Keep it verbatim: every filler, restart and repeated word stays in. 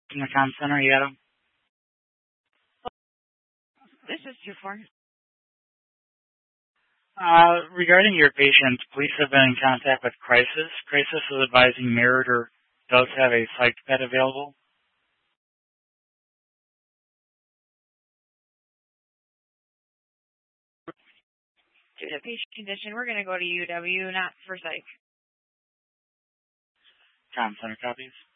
In the comm center, you got him? This is two four. Uh, regarding your patient, police have been in contact with Crisis. Crisis is advising Meritor does have a psych bed available. Due to patient condition, we're going to go to U W, not for psych. Comm center copies.